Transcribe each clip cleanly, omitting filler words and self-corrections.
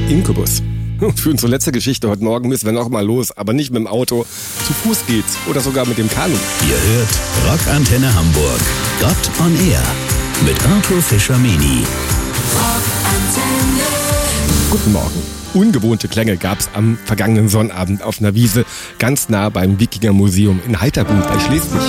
Incubus. Und für unsere letzte Geschichte heute Morgen müssen wir noch mal los, aber nicht mit dem Auto. Zu Fuß geht's oder sogar mit dem Kanu. Ihr hört Rockantenne Hamburg. Gott on Air mit Arthur Fischer-Meni. Guten Morgen. Ungewohnte Klänge gab's am vergangenen Sonnabend auf einer Wiese ganz nah beim Wikinger-Museum in Heiterbu bei Schleswig.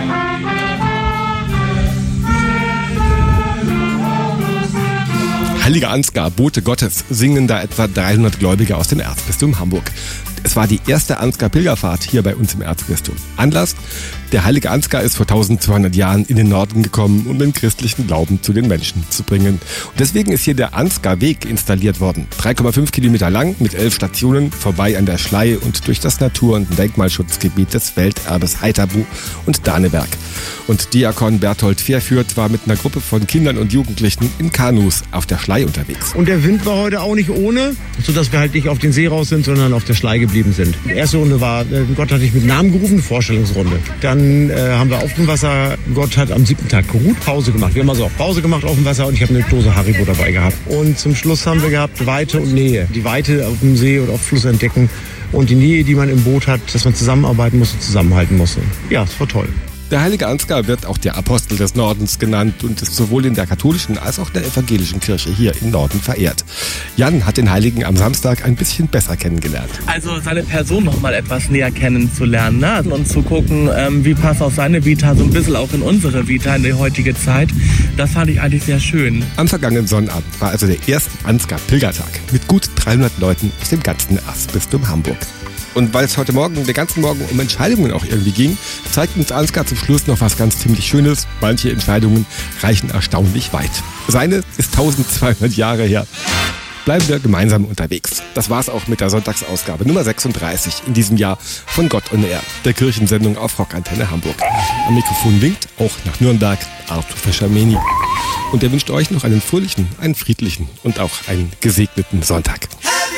Heilige Ansgar, Bote Gottes, singen da etwa 300 Gläubige aus dem Erzbistum Hamburg. Es war die erste Ansgar-Pilgerfahrt hier bei uns im Erzbistum. Anlass? Der heilige Ansgar ist vor 1200 Jahren in den Norden gekommen, um den christlichen Glauben zu den Menschen zu bringen. Und deswegen ist hier der Ansgar-Weg installiert worden. 3,5 Kilometer lang, mit 11 Stationen, vorbei an der Schlei und durch das Natur- und Denkmalschutzgebiet des Welterbes Heiterbu und Daneberg. Und Diakon Berthold Fehrfürth war mit einer Gruppe von Kindern und Jugendlichen in Kanus auf der Schlei unterwegs. Und der Wind war heute auch nicht ohne, sodass wir halt nicht auf den See raus sind, sondern auf der Schlei geblieben sind. Die erste Runde war, Gott hat dich mit Namen gerufen, Vorstellungsrunde. Dann haben wir auf dem Wasser, Gott hat am 7. Tag geruht, Pause gemacht. Wir haben also auch Pause gemacht auf dem Wasser und ich habe eine Dose Haribo dabei gehabt. Und zum Schluss haben wir gehabt Weite und Nähe. Die Weite auf dem See oder auf Fluss entdecken und die Nähe, die man im Boot hat, dass man zusammenarbeiten musste, zusammenhalten musste. Ja, es war toll. Der heilige Ansgar wird auch der Apostel des Nordens genannt und ist sowohl in der katholischen als auch der evangelischen Kirche hier im Norden verehrt. Jan hat den Heiligen am Samstag ein bisschen besser kennengelernt. Also seine Person noch mal etwas näher kennenzulernen, ne? Und zu gucken, wie passt auch seine Vita so ein bisschen auch in unsere Vita, in die heutige Zeit. Das fand ich eigentlich sehr schön. Am vergangenen Sonnabend war also der erste Ansgar-Pilgertag mit gut 300 Leuten aus dem ganzen Erzbistum Hamburg. Und weil es heute Morgen, den ganzen Morgen um Entscheidungen auch irgendwie ging, zeigt uns Ansgar zum Schluss noch was ganz ziemlich Schönes. Manche Entscheidungen reichen erstaunlich weit. Seine ist 1200 Jahre her. Bleiben wir gemeinsam unterwegs. Das war's auch mit der Sonntagsausgabe Nummer 36 in diesem Jahr von Gott on Air, der Kirchensendung auf Rockantenne Hamburg. Am Mikrofon winkt, auch nach Nürnberg, Arthur Fischer-Meni. Und er wünscht euch noch einen fröhlichen, einen friedlichen und auch einen gesegneten Sonntag.